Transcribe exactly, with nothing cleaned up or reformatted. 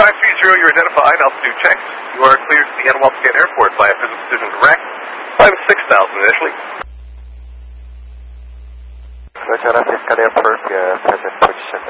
five three zero, you're identified, altitude checked. You are cleared to the Anawalscan Airport via Physical Precision Direct. Five six thousand initially. Roger, Alaska Airport, uh, present position.